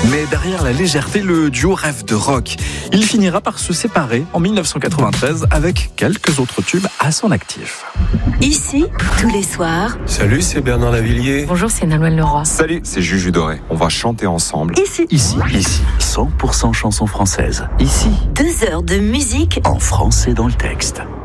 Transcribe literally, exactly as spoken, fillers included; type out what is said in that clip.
Mais derrière la légèreté, le duo rêve de rock. Il finira par se séparer en mille neuf cent quatre-vingt-treize avec quelques autres tubes à son actif. Ici, tous les soirs. Salut, c'est Bernard Lavillier. Bonjour, c'est Nolwenn Leroy. Salut, c'est Juju Doré. On va chanter ensemble. Ici. Ici, ici, cent pour cent chansons françaises. Ici, Deux heures de musique en français dans le texte.